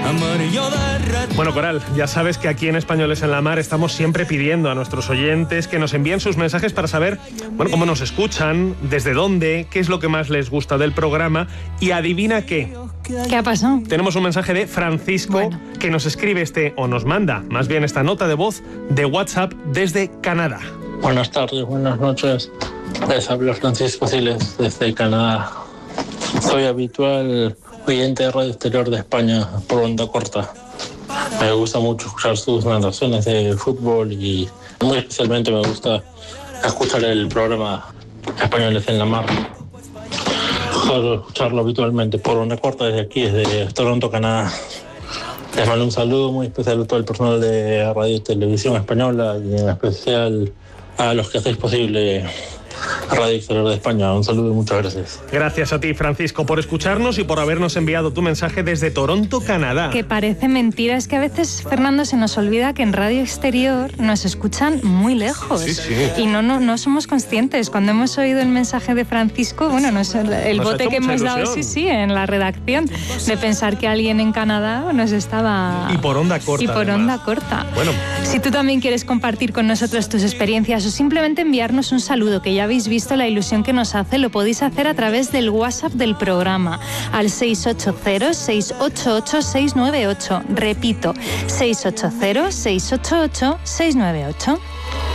Bueno, Coral, ya sabes que aquí en Españoles en la Mar estamos siempre pidiendo a nuestros oyentes que nos envíen sus mensajes para saber, bueno, cómo nos escuchan, desde dónde, qué es lo que más les gusta del programa y adivina qué. ¿Qué ha pasado? Tenemos un mensaje de Francisco que nos escribe o nos manda más bien esta nota de voz de WhatsApp desde Canadá. Buenas tardes, buenas noches. Les habla Francisco Siles desde Canadá. Soy habitual oyente de Radio Exterior de España por onda corta. Me gusta mucho escuchar sus narraciones de fútbol y muy especialmente me gusta escuchar el programa Españoles en la Mar. Suelo escucharlo habitualmente por onda corta desde aquí, desde Toronto, Canadá. Les mando un saludo muy especial a todo el personal de Radio y Televisión Española y en especial a los que hacéis posible Radio Exterior de España. Un saludo y muchas gracias. Gracias a ti, Francisco, por escucharnos y por habernos enviado tu mensaje desde Toronto, Canadá. Que parece mentira, es que a veces, Fernando, se nos olvida que en Radio Exterior nos escuchan muy lejos. Sí, sí. Y no somos conscientes. Cuando hemos oído el mensaje de Francisco, bueno, el bote que hemos dado, sí, en la redacción, de pensar que alguien en Canadá nos estaba... Y por onda corta. Y por onda corta. Bueno. Si tú también quieres compartir con nosotros tus experiencias o simplemente enviarnos un saludo, que ya habéis visto la ilusión que nos hace, lo podéis hacer a través del WhatsApp del programa al 680-688-698. Repito, 680-688-698.